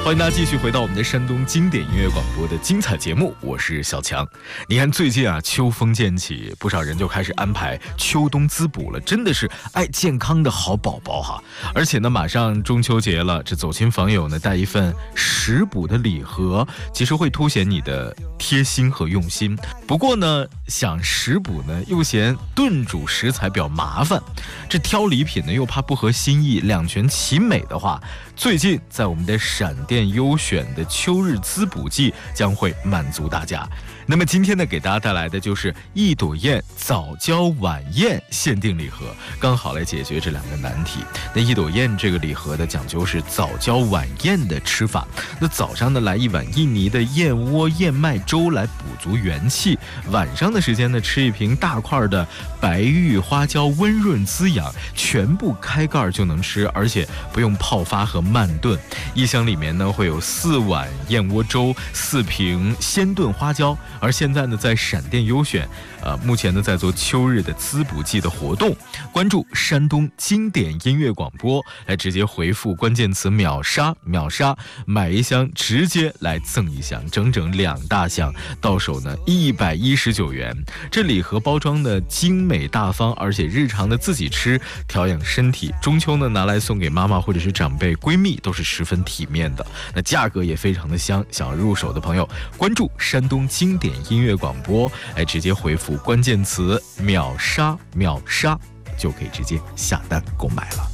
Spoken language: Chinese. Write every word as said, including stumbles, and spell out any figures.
欢迎大家继续回到我们的山东经典音乐广播的精彩节目，我是小强。你看最近啊，秋风渐起，不少人就开始安排秋冬滋补了，真的是爱健康的好宝宝哈。而且呢，马上中秋节了，这走亲访友呢，带一份食补的礼盒，其实会凸显你的贴心和用心。不过呢，想食补呢，又嫌炖煮食材比较麻烦，这挑礼品呢，又怕不合心意，两全其美的话，最近在我们的闪电优选的秋日滋补季将会满足大家。那么今天呢，给大家带来的就是一朵燕早教晚宴限定礼盒，刚好来解决这两个难题。那一朵燕这个礼盒的讲究是早教晚宴的吃法，那早上呢来一碗印尼的燕窝燕麦粥来补足元气，晚上的时间呢吃一瓶大块的白玉花椒温润滋养，全部开盖就能吃，而且不用泡发和慢炖。一箱里面呢会有四碗燕窝粥，四瓶鲜炖花椒。而现在呢，在闪电优选，呃，目前呢在做秋日的滋补季的活动，关注山东经典音乐广播，来直接回复关键词秒杀秒杀，买一箱直接来赠一箱，整整两大箱，到手呢一百一十九元。这礼盒包装的精美大方，而且日常的自己吃调养身体，中秋呢拿来送给妈妈或者是长辈闺蜜都是十分体面的。那价格也非常的香，想要入手的朋友，关注山东经典音乐广播，来直接回复关键词秒杀秒杀，就可以直接下单购买了。